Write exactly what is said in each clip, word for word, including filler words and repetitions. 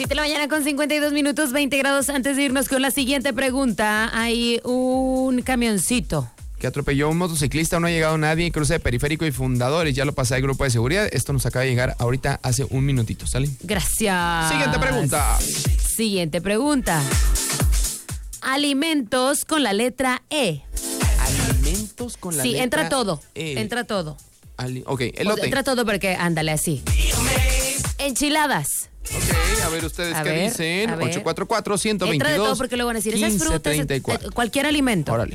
siete de la mañana con cincuenta y dos minutos, veinte grados. Antes de irnos con la siguiente pregunta, hay un camioncito que atropelló a un motociclista. No ha llegado nadie. Cruce de Periférico y Fundadores. Ya lo pasé al grupo de seguridad. Esto nos acaba de llegar ahorita hace un minutito. ¿Sale? Gracias. Siguiente pregunta. Siguiente pregunta. Alimentos con la letra E. Alimentos con la sí, letra entra todo. E. Entra todo. Ali- ok, elote. Entra todo porque ándale así. Enchiladas. Ok, a ver ustedes A qué ver, dicen. a ver. ocho cuatro cuatro, uno dos dos. Entra de todo porque luego van a decir, esas frutas, treinta y eh, cuatro. cualquier alimento. Órale.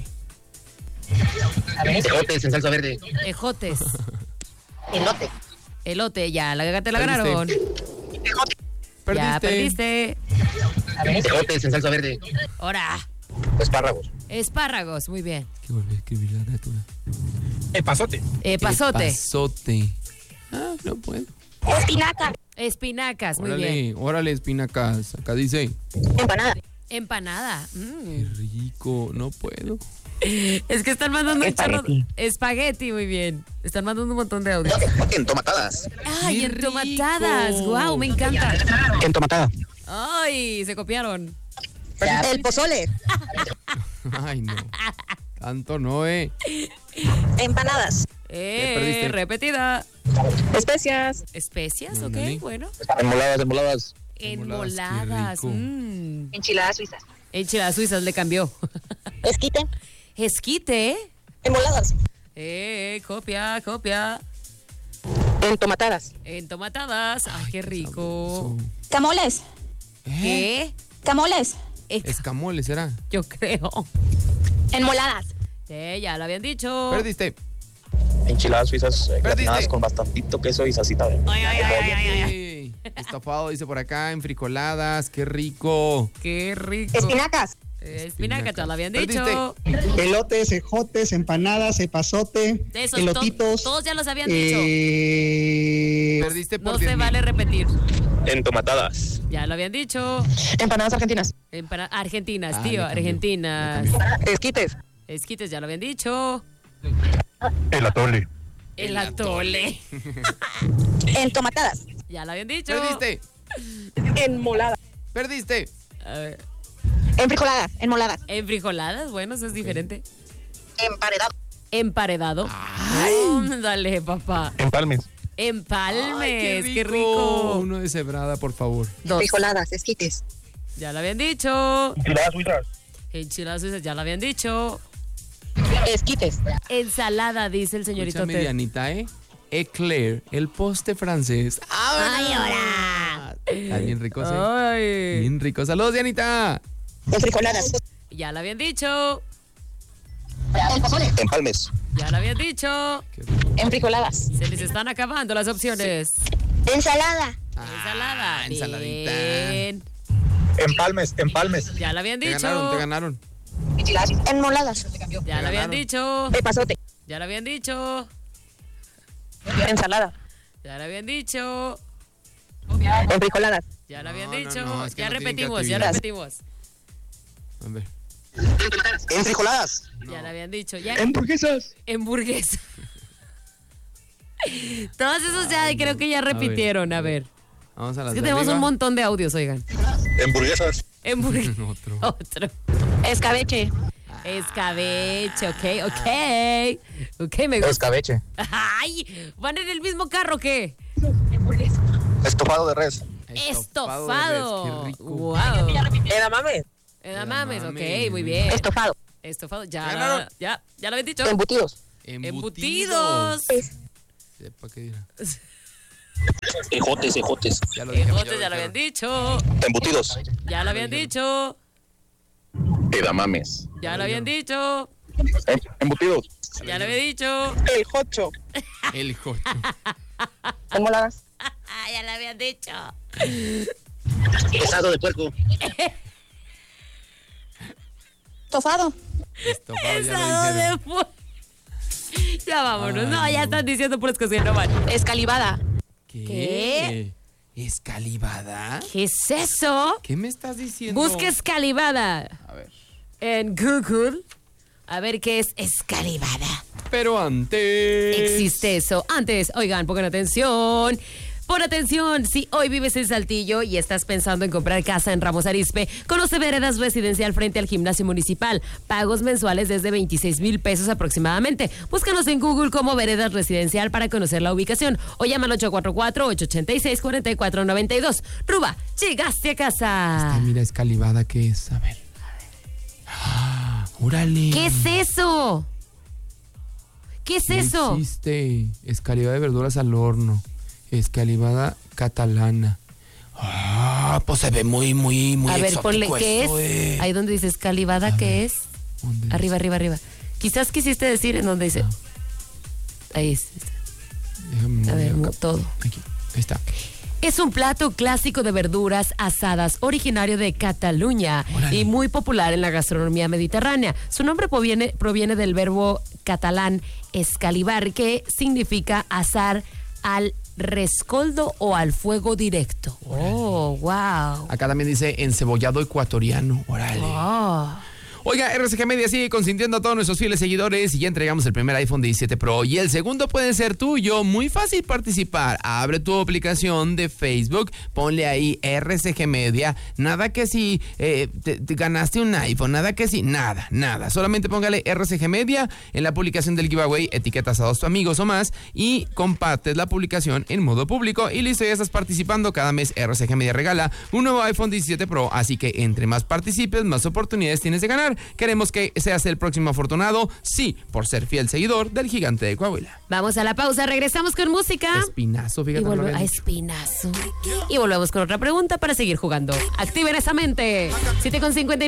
Ejotes en salsa verde. Ejotes. Elote. Elote, ya, la, te la Perdiste. ganaron. Perdiste. Ya perdiste. Ejotes en salsa verde. Ahora, Espárragos. espárragos, muy bien. ¿Qué volví a escribir la natura? Epazote. Eh, pasote. Pasote. Ah, no puedo. Espinaca. Espinacas, muy Órale, bien. órale, espinacas. Acá dice. Empanada. Empanada. Qué Mm. rico, no puedo. Es que están mandando un chorro. Espagueti. Espagueti, muy bien. Están mandando un montón de audios. Entomatadas. Ay, ¡Qué entomatadas. rico! Wow, me encanta. Entomatada. Ay, se copiaron. El pozole. Ay, no. Tanto no, eh. Empanadas. Eh, perdiste. repetida. Especias. Especias, Ándale. ok, bueno. Enmoladas, enmoladas. Enmoladas, Enmoladas. qué rico. Mm. Enchiladas suizas. Enchiladas suizas le cambió. Esquite. Esquite. Enmoladas. Eh, copia, copia. Entomatadas. Entomatadas. Ay, qué rico. Camoles, ¿Eh? ¿Qué? camoles, Eh, Escamoles, ¿será? Yo creo. enmoladas, Eh, ya lo habían dicho. Perdiste. Enchiladas suizas eh, Perdiste. gratinadas con bastantito queso y salsita verde. Ay, ay, ay, ay, ay, ay. Ey, estofado, dice por acá, en frijoladas. Qué rico. Qué rico. espinacas, Eh, espinaca, ya lo habían dicho. Perdiste. Elotes, ejotes, empanadas, epazote, Esos elotitos. to- todos ya los habían dicho. eh, Perdiste por No diez se mil. vale repetir. Entomatadas. Ya lo habían dicho. Empanadas argentinas. Empana- Argentinas, Ah, tío, le cambió, Argentinas. le cambió. Esquites. Esquites, ya lo habían dicho. El atole. El atole. entomatadas, Ya lo habían dicho. Perdiste. Enmoladas. Perdiste. A ver, enfrijoladas, enmoladas, en frijoladas, bueno, eso es diferente. Emparedado. Emparedado. Dale, papá. Empalmes. Empalmes, Ay, qué rico. Uno de cebrada, por favor. Dos. Frijoladas. Esquites. Ya lo habían dicho. Enchiladas suizas. Enchiladas suizas, ya lo habían dicho. Esquites. Ensalada, dice el señorito Escúchame, Ted. Dianita, ¿eh? Eclair, el poste francés. ¡Ay, ahora! Está bien rico, sí. Ay. Bien rico. Saludos, Dianita. Enfrijoladas. Ya lo habían dicho. Empalmes. Ya lo habían dicho. Qué rico. Enfrijoladas. Se les están acabando las opciones. ensalada, Ensalada. Ah, ensaladita. Bien. Empalmes. Empalmes. Ya lo habían Te dicho. ganaron, te ganaron. enmoladas, Ya lo habían ganaron. dicho. Epazote. Ya lo habían dicho. Ensalada. Ya lo habían dicho. Enfrijoladas. Ya lo habían No, no, dicho. no, es que ya no tienen repetimos, ya creatividad. repetimos. A ver. Enfrijoladas. Ya lo habían dicho. Ya. Hamburguesas. Hamburguesa. Todos esos ya Ay, creo no. que ya A ver, repitieron. A a ver. ver. Vamos a las Es que de tenemos arriba. un montón de audios, oigan. Hamburguesas. Hamburguesa. Otro. Otro. escabeche, Escabeche, ok, ok. Ok, me gusta. Escabeche. Ay, ¿van en el mismo carro qué? Estofado de res. Estofado. de res, qué rico. Wow. Edamame. Edamames, ok, Edamame. muy bien. Estofado. Estofado, ya, Ganaron. ya, ya lo habían dicho. Embutidos. Embutidos. Sepa qué dirá. Ejotes, ejotes. Ya lo dije, Ejotes, ya lo habían dicho. Embutidos. Ya lo habían dicho. Edamames. Ya lo habían dicho. Embutidos. Ya lo había dicho. El jocho. El jocho. Enmoladas. Ah, ya lo habían dicho. Pesado de puerco. estofado, Estofado, ya Pesado lo de dijeron. fu- Ya vámonos. Ay, no, ya no. están diciendo puras cosas que no van. escalivada, ¿Qué? ¿Qué? ¿Escalivada? ¿Qué es eso? ¿Qué me estás diciendo? Busca escalivada A ver. en Google. A ver qué es escalivada. Pero antes... Existe eso. Antes, oigan, pongan atención. Pon atención, si hoy vives en Saltillo y estás pensando en comprar casa en Ramos Arizpe, conoce Veredas Residencial frente al gimnasio municipal. Pagos mensuales desde veintiséis mil pesos aproximadamente. Búscanos en Google como Veredas Residencial para conocer la ubicación o llama al ocho cuatro cuatro, ocho ocho seis, cuatro cuatro nueve dos. Ruba, llegaste a casa. Esta, mira, escalivada, ¿qué es? A ver. Ah, ¡órale! ¿Qué es eso? ¿Qué es ¿Qué eso? existe? Escalivada de verduras al horno. Escalivada catalana. Ah, pues se ve muy, muy, muy A ver, exótico ponle, ¿qué esto, es? eh. Ahí donde dice escalivada, A ¿qué ver, es? ¿dónde Arriba, arriba, arriba. Quizás quisiste decir en donde dice. Ah. Ahí es. Déjame A ver, mover mo- acá. todo. Aquí, ahí está. Es un plato clásico de verduras asadas, originario de Cataluña Órale. y muy popular en la gastronomía mediterránea. Su nombre proviene, proviene del verbo catalán escalivar, que significa asar al rescoldo o al fuego directo. Oh, wow. Acá también dice encebollado ecuatoriano. Órale. Oh. Oiga, R C G Media sigue consintiendo a todos nuestros fieles seguidores y ya entregamos el primer iPhone diecisiete Pro y el segundo puede ser tuyo. Muy fácil participar. Abre tu aplicación de Facebook, ponle ahí R C G Media. Nada que si eh, te, te ganaste un iPhone, nada que si, nada, nada. Solamente póngale R C G Media en la publicación del giveaway, etiquetas a dos amigos o más y compartes la publicación en modo público y listo, ya estás participando. Cada mes R C G Media regala un nuevo iPhone diecisiete Pro, así que entre más participes, más oportunidades tienes de ganar. Queremos que seas el próximo afortunado, sí, por ser fiel seguidor del Gigante de Coahuila. Vamos a la pausa, regresamos con música. Espinazo, Y fíjate. volve- Gloria. a espinazo. Y volvemos con otra pregunta para seguir jugando. Activen esa mente. siete con cincuenta y nueve.